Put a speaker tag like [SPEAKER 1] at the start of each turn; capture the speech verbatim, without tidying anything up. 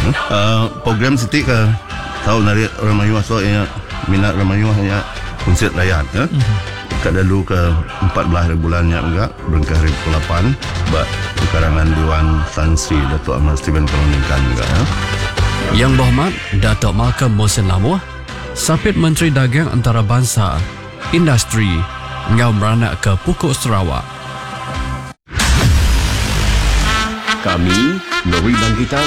[SPEAKER 1] Uh, program Siti ke tahu narik orang Melayu so ya minat orang Melayu hanya konsert rakyat ya. Uh-huh. Kat dulu ke empat belas bulannya enggak berengkah hari ke lapan bak karangan Dewan Tan Sri Datuk Ahmad Stephen Kaloningkan enggak ya.
[SPEAKER 2] Yang Berhormat Datuk Malcolm Mohsen Lamuh, Sapit Menteri Dagang Antarabangsa, Industri, ngau beranak ke Pokok Sarawak.
[SPEAKER 3] Kami, Nori Bangkita